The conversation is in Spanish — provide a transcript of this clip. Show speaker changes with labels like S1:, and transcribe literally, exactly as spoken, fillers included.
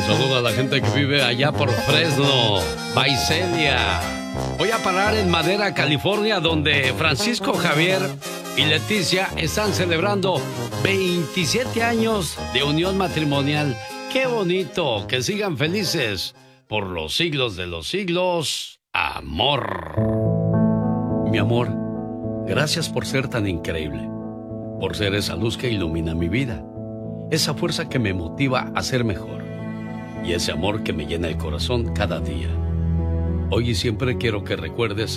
S1: saludo a la gente que vive allá por Fresno, Visalia. Voy a parar en Madera, California, donde Francisco Javier y Leticia están celebrando veintisiete años de unión matrimonial. ¡Qué bonito! Que sigan felices por los siglos de los siglos. Amor. Mi amor, gracias por ser tan increíble, por ser esa luz que ilumina mi vida, esa fuerza que me motiva a ser mejor y ese amor que me llena el corazón cada día. Hoy y siempre quiero que recuerdes